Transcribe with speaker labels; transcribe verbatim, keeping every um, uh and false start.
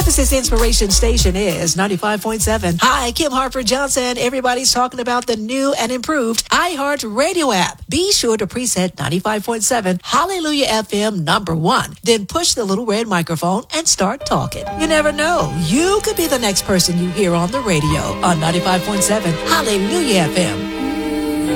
Speaker 1: Memphis' inspiration station is ninety-five point seven. Hi, Kim Harper Johnson. Everybody's talking about the new and improved iHeart Radio app. Be sure to preset ninety-five point seven Hallelujah F M number one. Then push the little red microphone and start talking. You never know. You could be the next person you hear on the radio on ninety-five point seven Hallelujah F M.